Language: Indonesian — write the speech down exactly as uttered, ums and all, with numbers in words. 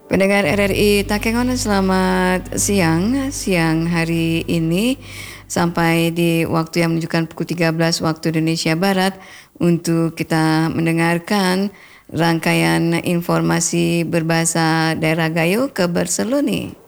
Pendengar R R I Takengon, selamat siang. Siang hari ini sampai di waktu yang menunjukkan pukul tiga belas waktu Indonesia Barat untuk kita mendengarkan rangkaian informasi berbahasa daerah Gayo ke Berseloni.